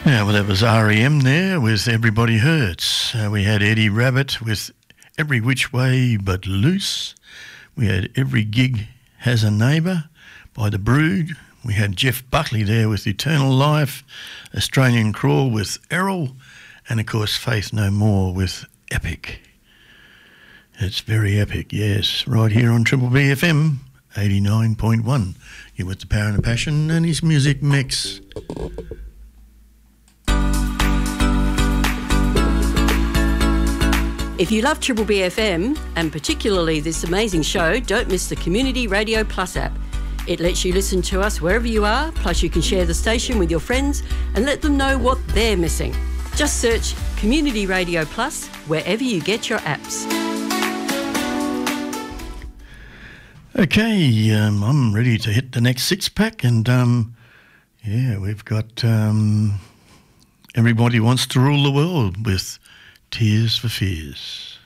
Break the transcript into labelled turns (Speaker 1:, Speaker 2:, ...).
Speaker 1: Yeah, well, that was R.E.M. there with Everybody Hurts. We had Eddie Rabbitt with Every Which Way But Loose. We had Every Gig Has a Neighbour by The Brood. We had Jeff Buckley there with Eternal Life, Australian Crawl with Errol, and, of course, Faith No More with Epic. It's very epic, yes, right here on Triple B FM 89.1. You're with the Power and the Passion and his music mix.
Speaker 2: If you love Triple B FM, and particularly this amazing show, don't miss the Community Radio Plus app. It lets you listen to us wherever you are, plus you can share the station with your friends and let them know what they're missing. Just search Community Radio Plus wherever you get your apps.
Speaker 1: Okay, I'm ready to hit the next six-pack, and we've got Everybody Wants to Rule the World with Tears for Fears.